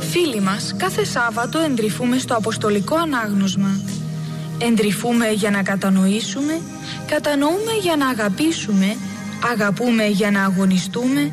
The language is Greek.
Φίλοι μας, κάθε Σάββατο εντρυφούμε στο Αποστολικό Ανάγνωσμα. Εντρυφούμε για να κατανοήσουμε, κατανοούμε για να αγαπήσουμε, αγαπούμε για να αγωνιστούμε,